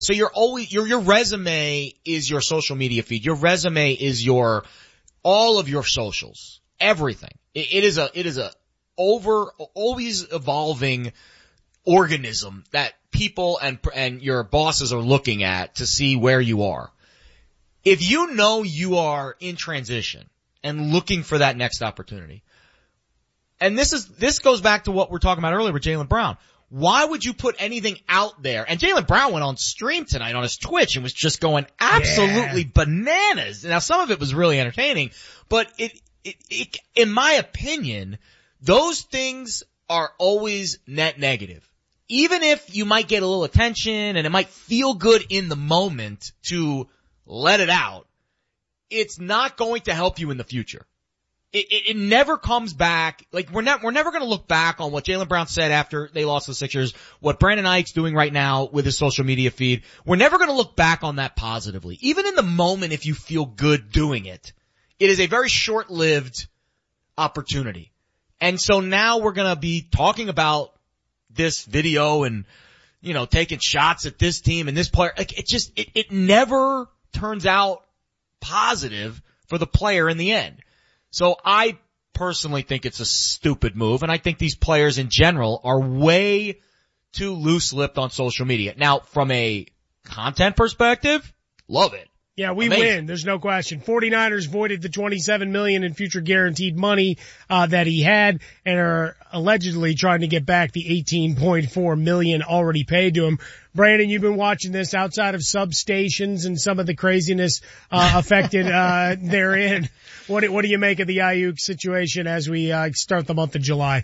So you're always, your resume is your social media feed. Your resume is all of your socials. Everything. It is a always evolving organism that people and your bosses are looking at to see where you are. If you know you are in transition and looking for that next opportunity, and this goes back to what we're talking about earlier with Jaylen Brown. Why would you put anything out there? And Jaylen Brown went on stream tonight on his Twitch and was just going absolutely bananas. Now, some of it was really entertaining, but it, in my opinion, those things are always net negative. Even if you might get a little attention and it might feel good in the moment to let it out, it's not going to help you in the future. It never comes back. Like, we're never gonna look back on what Jaylen Brown said after they lost the Sixers, what Brandon Ike's doing right now with his social media feed. We're never gonna look back on that positively. Even in the moment, if you feel good doing it, it is a very short-lived opportunity. And so now we're gonna be talking about this video and, taking shots at this team and this player. Like, it never turns out positive for the player in the end. So I personally think it's a stupid move, and I think these players in general are way too loose-lipped on social media. Now, from a content perspective, love it. Yeah, we win. There's no question. 49ers voided the $27 million in future guaranteed money that he had and are allegedly trying to get back the $18.4 million already paid to him. Brandon, you've been watching this outside of substations and some of the craziness affected therein. What do you make of the Ayuk situation as we start the month of July?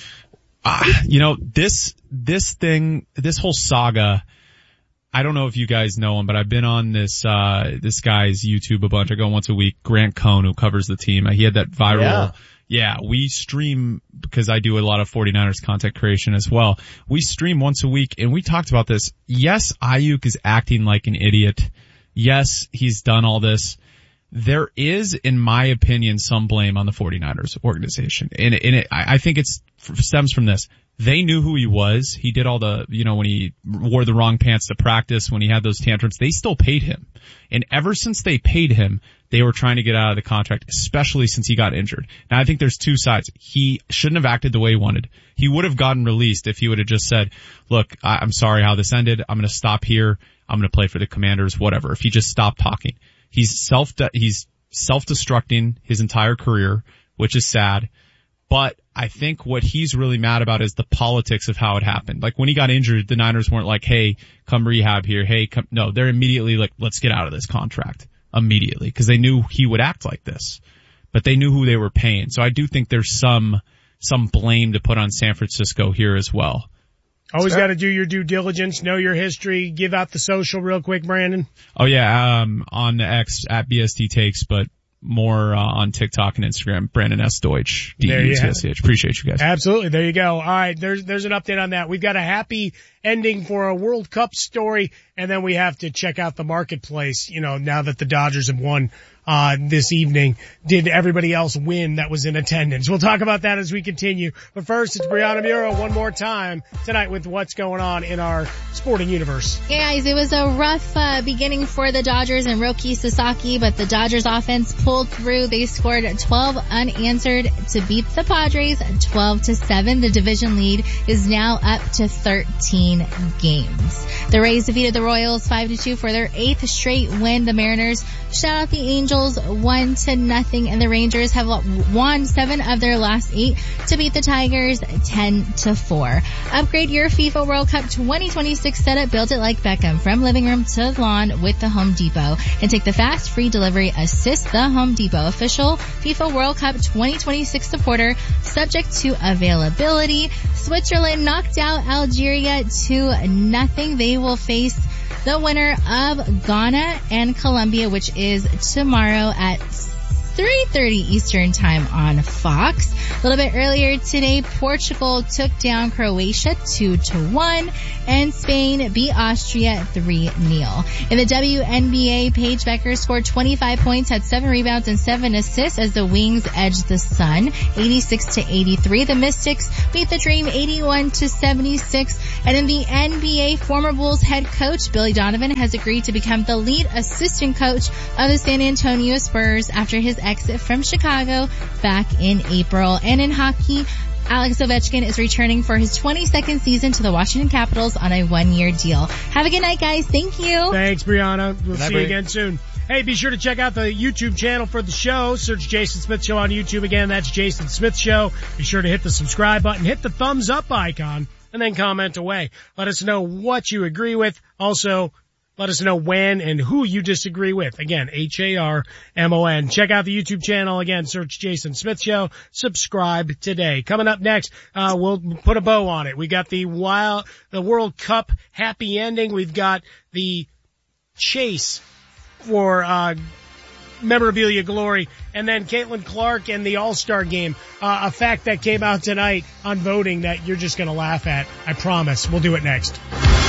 This whole saga, I don't know if you guys know him, but I've been on this guy's YouTube a bunch. I go once a week. Grant Cohn, who covers the team. He had that viral. Yeah, we stream because I do a lot of 49ers content creation as well. We stream once a week, and we talked about this. Yes, Ayuk is acting like an idiot. Yes, he's done all this. There is, in my opinion, some blame on the 49ers organization. And I think it stems from this. They knew who he was. He did all the, when he wore the wrong pants to practice, when he had those tantrums, they still paid him. And ever since they paid him, they were trying to get out of the contract, especially since he got injured. Now, I think there's two sides. He shouldn't have acted the way he wanted. He would have gotten released if he would have just said, look, I'm sorry how this ended. I'm going to stop here. I'm going to play for the Commanders, whatever. If he just stopped talking. He's self-destructing his entire career, which is sad. But I think what he's really mad about is the politics of how it happened. Like, when he got injured, the Niners weren't like, hey, come rehab here. Hey, come. No, they're immediately like, let's get out of this contract immediately, because they knew he would act like this. But they knew who they were paying. So I do think there's some blame to put on San Francisco here as well. Always got to do your due diligence, know your history, give out the social real quick, Brandon. Oh yeah, on X at BSD Takes, but more on TikTok and Instagram, Brandon S. Deutsch, D-E-U-T-S-H. Appreciate you guys. Absolutely. There you go. All right. There's an update on that. We've got a happy ending for a World Cup story, and then we have to check out the marketplace, now that the Dodgers have won this evening. Did everybody else win that was in attendance? We'll talk about that as we continue. But first, it's Brianna Muro one more time tonight with what's going on in our sporting universe. Yeah, guys, it was a rough beginning for the Dodgers and Roki Sasaki, but the Dodgers offense pulled through. They scored 12 unanswered to beat the Padres 12-7. The division lead is now up to 13 games. The Rays defeated the Royals 5-2 for their 8th straight win. The Mariners shut out the Angels 1-0, and the Rangers have won 7 of their last 8 to beat the Tigers 10-4. Upgrade your FIFA World Cup 2026 setup. Build it like Beckham, from living room to lawn with the Home Depot, and take the fast free delivery assist. The Home Depot, official FIFA World Cup 2026 supporter, subject to availability. Switzerland knocked out Algeria 2-0. They will face the winner of Ghana and Colombia, which is tomorrow at 3:30 Eastern time on Fox. A little bit earlier today, Portugal took down Croatia 2-1. And Spain beat Austria 3-0. In the WNBA, Paige Becker scored 25 points, had 7 rebounds and 7 assists as the Wings edged the Sun 86-83. The Mystics beat the Dream 81-76. And in the NBA, former Bulls head coach Billy Donovan has agreed to become the lead assistant coach of the San Antonio Spurs after his exit from Chicago back in April. And in hockey, Alex Ovechkin is returning for his 22nd season to the Washington Capitals on a 1-year deal. Have a good night, guys. Thank you. Thanks, Brianna. We'll see you Brie. again soon. Hey, be sure to check out the YouTube channel for the show. Search Jason Smith Show on YouTube. Again, that's Jason Smith Show. Be sure to hit the subscribe button, hit the thumbs up icon, and then comment away. Let us know what you agree with. Also, let us know when and who you disagree with. Again, HARMON. Check out the YouTube channel. Again, search Jason Smith Show. Subscribe today. Coming up next, we'll put a bow on it. We got the World Cup happy ending. We've got the chase for memorabilia glory, and then Caitlin Clark and the All-Star game, a fact that came out tonight on voting that you're just going to laugh at. I promise. We'll do it next.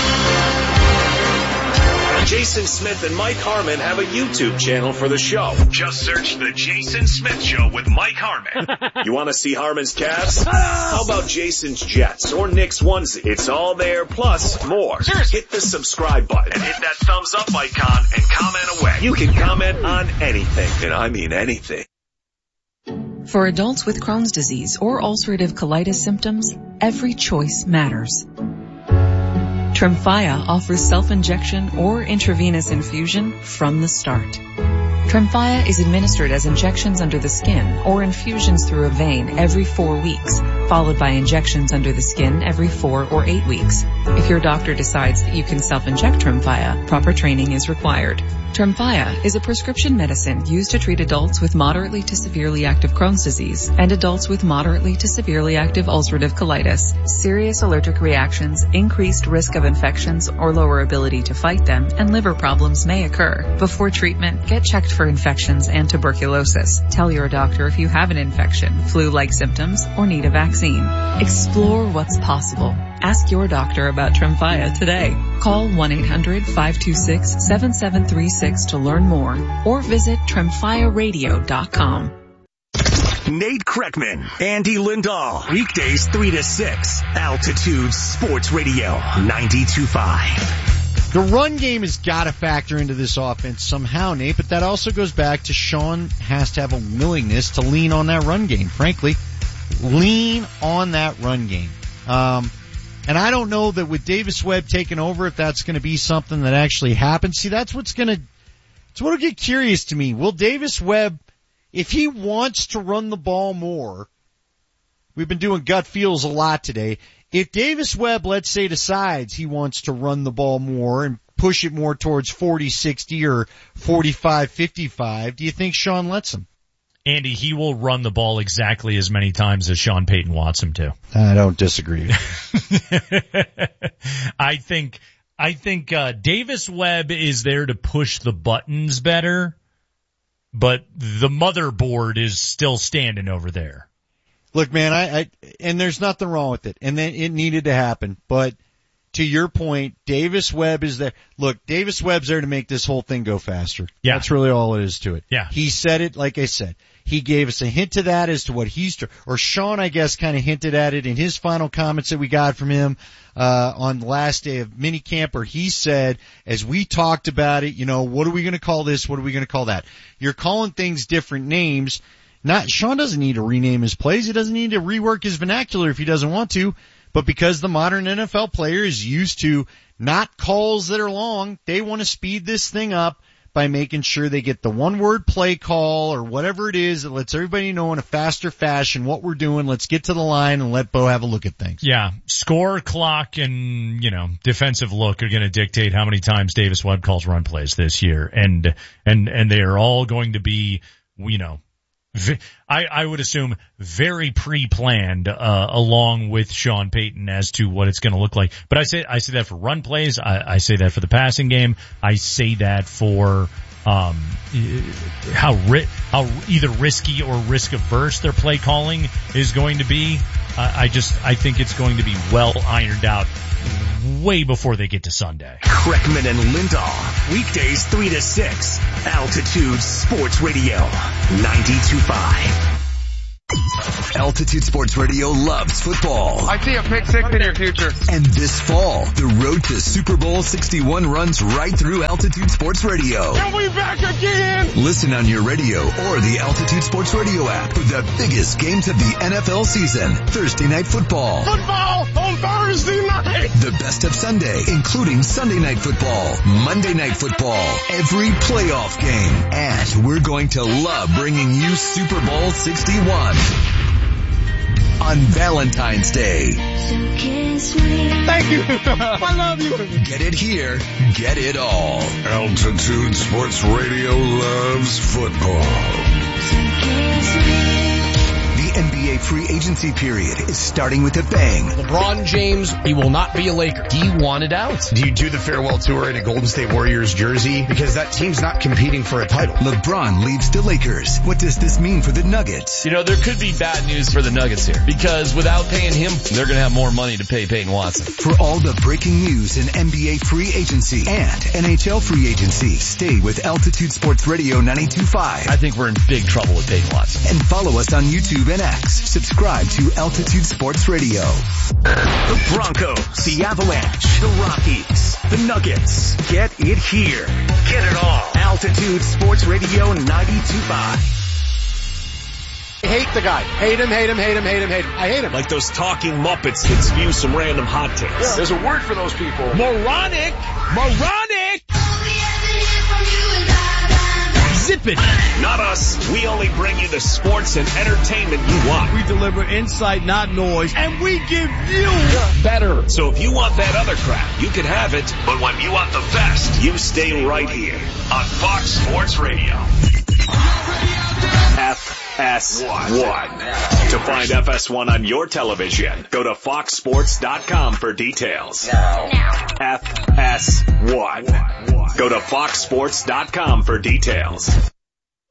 Jason Smith and Mike Harmon have a YouTube channel for the show. Just search The Jason Smith Show with Mike Harmon. You want to see Harmon's Cavs? How about Jason's Jets or Nick's onesie? It's all there, plus more. Hit the subscribe button and hit that thumbs up icon and comment away. You can comment on anything, and I mean anything. For adults with Crohn's disease or ulcerative colitis symptoms, every choice matters. Tremfya offers self-injection or intravenous infusion from the start. Tremfya is administered as injections under the skin or infusions through a vein every 4 weeks, followed by injections under the skin every 4 or 8 weeks. If your doctor decides that you can self-inject Tremfya, proper training is required. Tremfya is a prescription medicine used to treat adults with moderately to severely active Crohn's disease and adults with moderately to severely active ulcerative colitis. Serious allergic reactions, increased risk of infections or lower ability to fight them, and liver problems may occur. Before treatment, get checked for infections and tuberculosis. Tell your doctor if you have an infection, flu-like symptoms, or need a vaccine. Explore what's possible. Ask your doctor about Tremfya today. Call 1-800-526-7736 to learn more or visit TremfyaRadio.com. Nate Kreckman, Andy Lindahl, weekdays 3 to 6, Altitude Sports Radio 92.5. The run game has got to factor into this offense somehow, Nate, but that also goes back to Sean has to have a willingness to lean on that run game. Frankly, lean on that run game. And I don't know that with Davis Webb taking over, if that's going to be something that actually happens. See, that's what'll get curious to me. Will Davis Webb, if he wants to run the ball more, we've been doing gut feels a lot today. If Davis Webb, let's say, decides he wants to run the ball more and push it more towards 40-60 or 45-55, do you think Sean lets him? Andy, he will run the ball exactly as many times as Sean Payton wants him to. I don't disagree. I think Davis Webb is there to push the buttons better, but the motherboard is still standing over there. Look, man, and there's nothing wrong with it, and then it needed to happen, but to your point, Davis Webb is there. Look, Davis Webb's there to make this whole thing go faster. Yeah. That's really all it is to it. Yeah. He said it, like I said. He gave us a hint to that as to what or Sean, I guess, kind of hinted at it in his final comments that we got from him, on the last day of minicamp, where he said, as we talked about it, what are we going to call this? What are we going to call that? You're calling things different names. Sean doesn't need to rename his plays. He doesn't need to rework his vernacular if he doesn't want to. But because the modern NFL player is used to not calls that are long, they want to speed this thing up by making sure they get the one-word play call or whatever it is that lets everybody know in a faster fashion what we're doing. Let's get to the line and let Bo have a look at things. Yeah. Score, clock, and, defensive look are going to dictate how many times Davis Webb calls run plays this year. And they are all going to be, I would assume very pre-planned, along with Sean Payton as to what it's going to look like. But I say that for run plays. I say that for the passing game. I say that for, how either risky or risk averse their play calling is going to be. I think it's going to be well ironed out way before they get to Sunday. Kreckman and Lindahl. Weekdays 3 to 6. Altitude Sports Radio. 92.5. Altitude Sports Radio loves football. I see a pick six in your future. And this fall, the road to Super Bowl 61 runs right through Altitude Sports Radio. And we back again! Listen on your radio or the Altitude Sports Radio app for the biggest games of the NFL season. Thursday Night Football. Football on Thursday night! The best of Sunday, including Sunday Night Football, Monday Night Football, every playoff game. And we're going to love bringing you Super Bowl 61 on Valentine's Day. Thank you. I love you. Get it here, get it all. Altitude Sports Radio loves football. The NBA free agency period is starting with a bang. LeBron James, he will not be a Laker. He wanted out. Do you do the farewell tour in a Golden State Warriors jersey? Because that team's not competing for a title. LeBron leaves the Lakers. What does this mean for the Nuggets? You know, there could be bad news for the Nuggets here because without paying him, they're going to have more money to pay Peyton Watson. For all the breaking news in NBA free agency and NHL free agency, stay with Altitude Sports Radio 92.5. I think we're in big trouble with Peyton Watson. And follow us on YouTube and X. Subscribe to Altitude Sports Radio. The Broncos, the Avalanche, the Rockies, the Nuggets. Get it here. Get it all. Altitude Sports Radio 92.5. Hate the guy. Hate him, hate him, hate him, hate him, hate him. I hate him. Like those talking Muppets that spew some random hot takes. Yeah. There's a word for those people. Moronic! Zip it! Not us. We only bring you the sports and entertainment you want. We deliver insight, not noise, and we give you better. So if you want that other crap, you can have it. But when you want the best, you stay right here on Fox Sports Radio. FS1. To find FS1 on your television, go to foxsports.com for details. FS1. Go to foxsports.com for details.